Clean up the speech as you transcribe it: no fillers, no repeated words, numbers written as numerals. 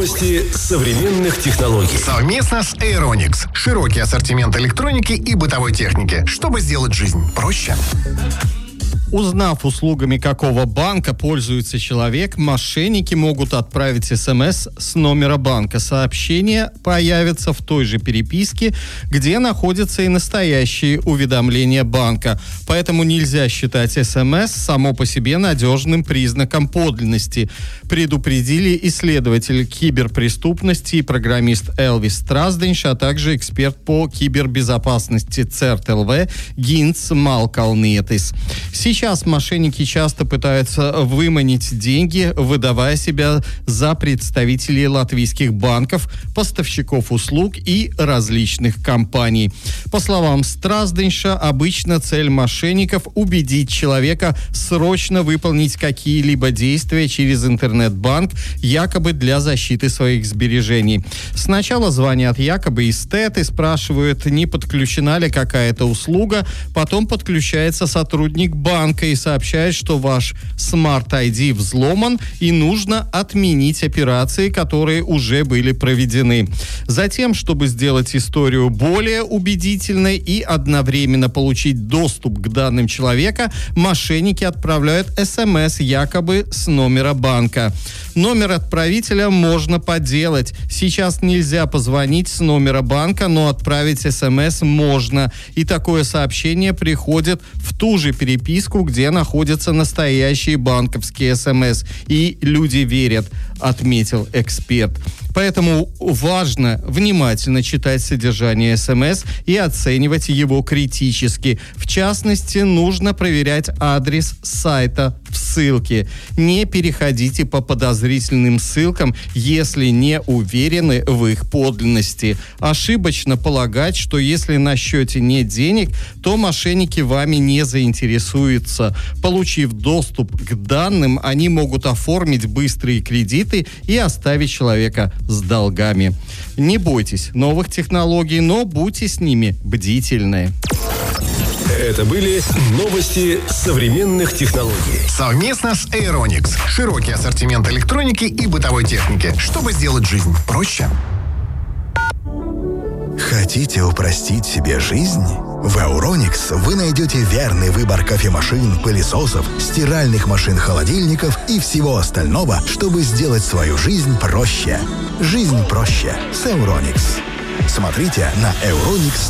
Новости современных технологий. Совместно с Aeronix. Широкий ассортимент электроники и бытовой техники, чтобы сделать жизнь проще. Узнав, услугами какого банка пользуется человек, мошенники могут отправить СМС с номера банка. Сообщение появится в той же переписке, где находятся и настоящие уведомления банка. Поэтому нельзя считать СМС само по себе надежным признаком подлинности. Предупредили исследователь киберпреступности и программист Элвис Стразденш, а также эксперт по кибербезопасности ЦЕРТ ЛВ Гинц Малкалнетис. Сейчас мошенники часто пытаются выманить деньги, выдавая себя за представителей латвийских банков, поставщиков услуг и различных компаний. По словам Стразденша, обычно цель мошенников – убедить человека срочно выполнить какие-либо действия через интернет-банк, якобы для защиты своих сбережений. Сначала звонят якобы из ТЭТ и спрашивают, не подключена ли какая-то услуга, потом подключается сотрудник банка и сообщает, что ваш Smart ID взломан и нужно отменить операции, которые уже были проведены. Затем, чтобы сделать историю более убедительной и одновременно получить доступ к данным человека, мошенники отправляют СМС якобы с номера банка. Номер отправителя можно подделать. Сейчас нельзя позвонить с номера банка, но отправить СМС можно. И такое сообщение приходит в ту же переписку, где находятся настоящие банковские СМС. И люди верят, отметил эксперт. Поэтому важно внимательно читать содержание СМС и оценивать его критически. В частности, нужно проверять адрес сайта в ссылке. Не переходите по подозрительным ссылкам, если не уверены в их подлинности. Ошибочно полагать, что если на счете нет денег, то мошенники вами не заинтересуются. Получив доступ к данным, они могут оформить быстрые кредиты и оставить человека с долгами. Не бойтесь новых технологий, но будьте с ними бдительны. Это были новости современных технологий. Совместно с Aeronix. Широкий ассортимент электроники и бытовой техники, чтобы сделать жизнь проще. Хотите упростить себе жизнь? В Aeronix вы найдете верный выбор кофемашин, пылесосов, стиральных машин, холодильников и всего остального, чтобы сделать свою жизнь проще. Жизнь проще с Aeronix. Смотрите на Aeronix